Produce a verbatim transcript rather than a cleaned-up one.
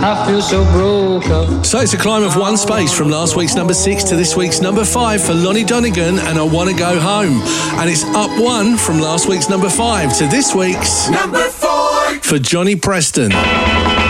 I feel so broke up. So it's a climb of one space from last week's number six to this week's number five for Lonnie Donegan and I Wanna Go Home. And it's up one from last week's number five to this week's number four for Johnny Preston.